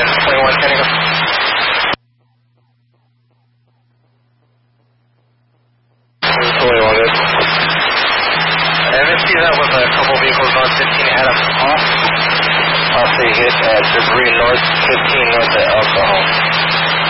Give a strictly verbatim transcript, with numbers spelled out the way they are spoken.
then twenty-one Tango. twenty-one, good. And let's see that with a couple vehicles on fifteen Adam off. Off the hit at Debris North, fifteen north at Alcohol.